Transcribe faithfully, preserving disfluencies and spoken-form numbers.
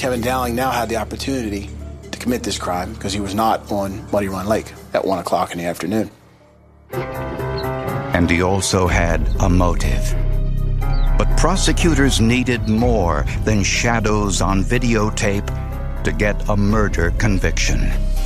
Kevin Dowling now had the opportunity to commit this crime because he was not on Muddy Run Lake at one o'clock in the afternoon. And he also had a motive. But prosecutors needed more than shadows on videotape to get a murder conviction.